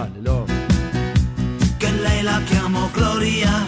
Dale, loco. Che lei la chiamo Gloria,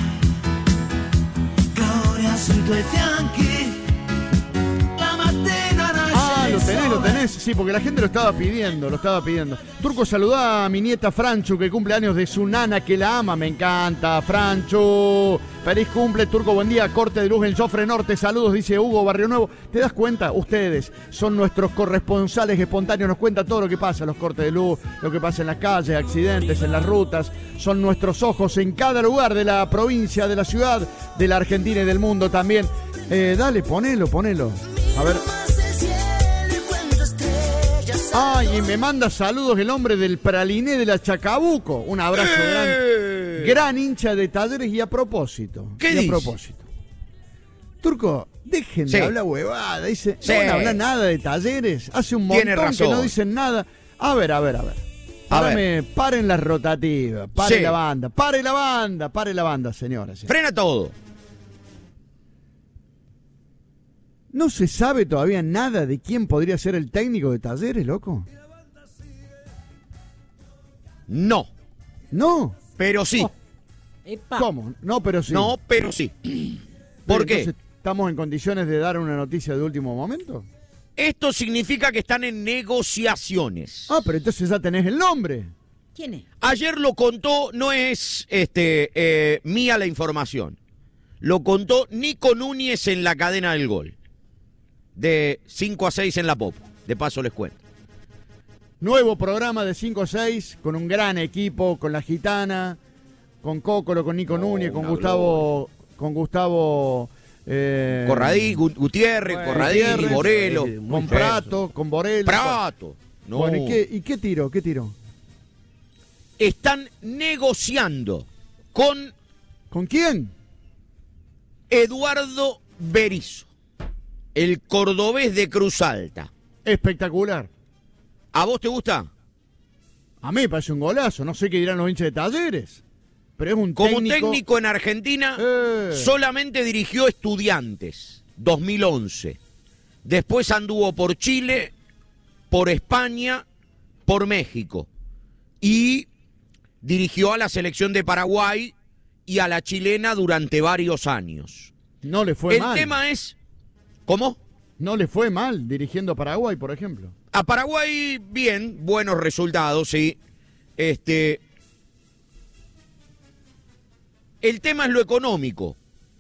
Gloria sui tuoi fianchi, la mattina nasce Lo tenés, sí, porque la gente lo estaba pidiendo. Turco, saludá a mi nieta Franchu, que cumple años de su nana, que la ama, me encanta, Franchu. Feliz cumple, Turco, buen día, corte de luz en Jofre Norte, saludos, dice Hugo, Barrio Nuevo. ¿Te das cuenta? Ustedes son nuestros corresponsales espontáneos, nos cuentan todo lo que pasa, los cortes de luz, lo que pasa en las calles, accidentes, en las rutas. Son nuestros ojos en cada lugar de la provincia, de la ciudad, de la Argentina y del mundo también. Dale, ponelo. A ver. Ay, y me manda saludos el hombre del praliné de la Chacabuco. Un abrazo gran hincha de Talleres. Y a propósito. ¿Qué dice? Turco, dejen de hablar huevada. Dice, Sí. no van a hablar nada de Talleres. Hace un montón Tiene razón. que no dicen nada. A ver. Paren las rotativas. Pare Sí. la banda, señoras. Frena todo. ¿No se sabe todavía nada de quién podría ser el técnico de Talleres, loco? No, No. pero sí. Epa. ¿Cómo? No, pero sí. No, pero sí. ¿Por qué? Entonces, ¿estamos en condiciones de dar una noticia de último momento? Esto significa que están en negociaciones. Ah, pero entonces ya tenés el nombre. ¿Quién es? Ayer lo contó, no es mía la información. Lo contó Nico Núñez en la cadena del gol. De 5 a 6 en la Popo. De paso les cuento. Nuevo programa de 5 a 6 con un gran equipo, con la Gitana, con Cócolo, con Nico Núñez, con Gustavo. Corradí, Gutiérrez, Corradí, Gutiérrez, Borelo. Con Prato, con Borelo. Prato. No. Bueno, ¿y qué tiro? Están negociando con ¿Con quién? Eduardo Berizzo, el cordobés de Cruz Alta. Espectacular. ¿A vos te gusta? A mí me parece un golazo. No sé qué dirán los hinchas de Talleres. Pero es un Como técnico en Argentina, solamente dirigió Estudiantes, 2011. Después anduvo por Chile, por España, por México. Y dirigió a la selección de Paraguay y a la chilena durante varios años. No le fue mal. El tema es... ¿Cómo? No le fue mal dirigiendo a Paraguay, por ejemplo. A Paraguay, bien, buenos resultados, sí. El tema es lo económico.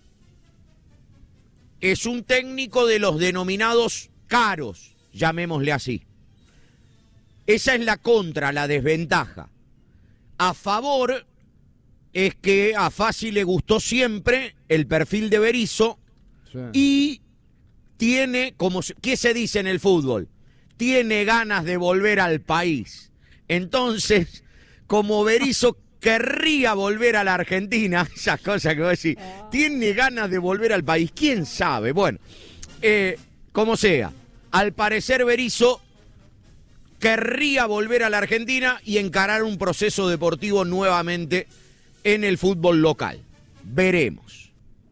Es un técnico de los denominados caros, llamémosle así. Esa es la contra, la desventaja. A favor es que a Fassi le gustó siempre el perfil de Berizzo Sí. y tiene, ¿qué se dice en el fútbol? Tiene ganas de volver al país. Entonces, como Berizzo querría volver a la Argentina, esas cosas que vos decís, tiene ganas de volver al país, ¿quién sabe? Bueno, como sea, al parecer Berizzo querría volver a la Argentina y encarar un proceso deportivo nuevamente en el fútbol local. Veremos.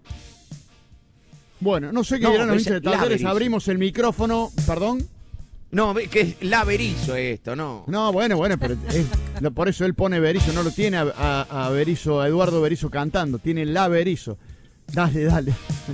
Bueno, no sé qué dirán los hinchas de Talleres. Berizzo. Abrimos el micrófono. ¿Perdón? No, que es la Berizzo esto, ¿no? No, bueno, pero por eso él pone Berizzo. No lo tiene a Berizzo, a Eduardo Berizzo cantando. Tiene la Berizzo. Dale.